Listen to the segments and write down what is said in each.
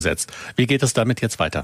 setzt. Wie geht es damit jetzt weiter?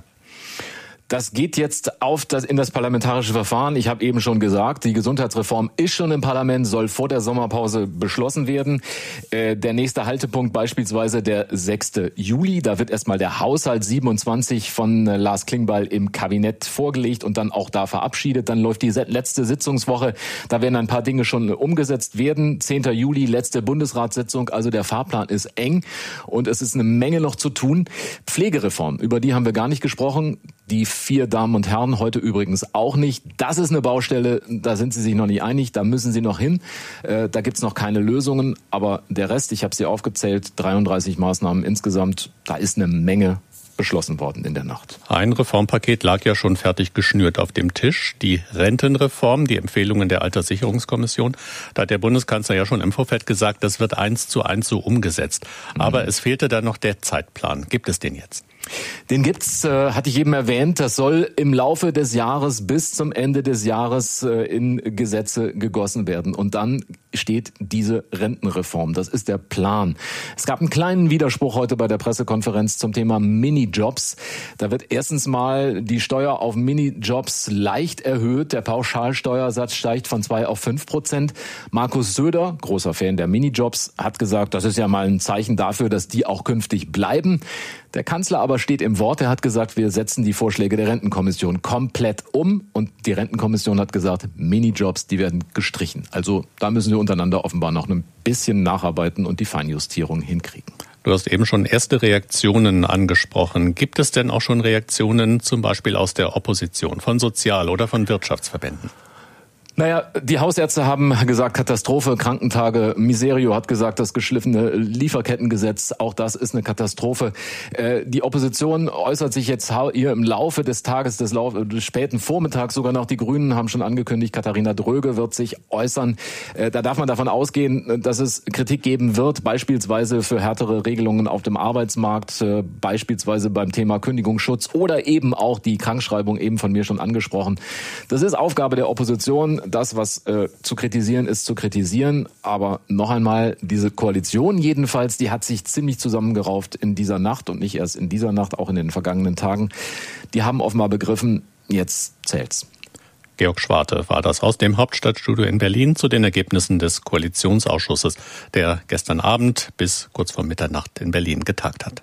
Das geht jetzt in das parlamentarische Verfahren. Ich habe eben schon gesagt, die Gesundheitsreform ist schon im Parlament, soll vor der Sommerpause beschlossen werden. Der nächste Haltepunkt beispielsweise der 6. Juli. Da wird erstmal der Haushalt 27 von Lars Klingbeil im Kabinett vorgelegt und dann auch da verabschiedet. Dann läuft die letzte Sitzungswoche. Da werden ein paar Dinge schon umgesetzt werden. 10. Juli, letzte Bundesratssitzung. Also der Fahrplan ist eng und es ist eine Menge noch zu tun. Pflegereform, über die haben wir gar nicht gesprochen. Die 4 Damen und Herren heute übrigens auch nicht. Das ist eine Baustelle, da sind sie sich noch nicht einig, da müssen sie noch hin. Da gibt's noch keine Lösungen, aber der Rest, ich habe sie aufgezählt, 33 Maßnahmen insgesamt, da ist eine Menge beschlossen worden in der Nacht. Ein Reformpaket lag ja schon fertig geschnürt auf dem Tisch. Die Rentenreform, die Empfehlungen der Alterssicherungskommission. Da hat der Bundeskanzler ja schon im Vorfeld gesagt, das wird 1:1 so umgesetzt. Aber es fehlte da noch der Zeitplan. Gibt es den jetzt? Den gibt's, hatte ich eben erwähnt. Das soll im Laufe des Jahres bis zum Ende des Jahres in Gesetze gegossen werden. Und dann steht diese Rentenreform. Das ist der Plan. Es gab einen kleinen Widerspruch heute bei der Pressekonferenz zum Thema Minijobs. Da wird erstens mal die Steuer auf Minijobs leicht erhöht. Der Pauschalsteuersatz steigt von 2 auf 5%. Markus Söder, großer Fan der Minijobs, hat gesagt, das ist ja mal ein Zeichen dafür, dass die auch künftig bleiben. Der Kanzler aber steht im Wort. Er hat gesagt, wir setzen die Vorschläge der Rentenkommission komplett um. Und die Rentenkommission hat gesagt, Minijobs, die werden gestrichen. Also da müssen wir untereinander offenbar noch ein bisschen nacharbeiten und die Feinjustierung hinkriegen. Du hast eben schon erste Reaktionen angesprochen. Gibt es denn auch schon Reaktionen zum Beispiel aus der Opposition, von Sozial- oder von Wirtschaftsverbänden? Naja, die Hausärzte haben gesagt, Katastrophe, Krankentage. Miserio hat gesagt, das geschliffene Lieferkettengesetz, auch das ist eine Katastrophe. Die Opposition äußert sich jetzt hier im Laufe des Tages, des späten Vormittags sogar noch. Die Grünen haben schon angekündigt, Katharina Dröge wird sich äußern. Da darf man davon ausgehen, dass es Kritik geben wird, beispielsweise für härtere Regelungen auf dem Arbeitsmarkt, beispielsweise beim Thema Kündigungsschutz oder eben auch die Krankschreibung, eben von mir schon angesprochen. Das ist Aufgabe der Opposition. Das, was zu kritisieren ist, zu kritisieren. Aber noch einmal, diese Koalition jedenfalls, die hat sich ziemlich zusammengerauft in dieser Nacht und nicht erst in dieser Nacht, auch in den vergangenen Tagen. Die haben offenbar begriffen, jetzt zählt's. Georg Schwarte war das aus dem Hauptstadtstudio in Berlin zu den Ergebnissen des Koalitionsausschusses, der gestern Abend bis kurz vor Mitternacht in Berlin getagt hat.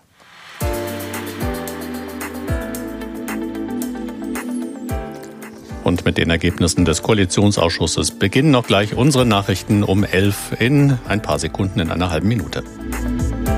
Und mit den Ergebnissen des Koalitionsausschusses beginnen noch gleich unsere Nachrichten um 11 in ein paar Sekunden, in einer halben Minute.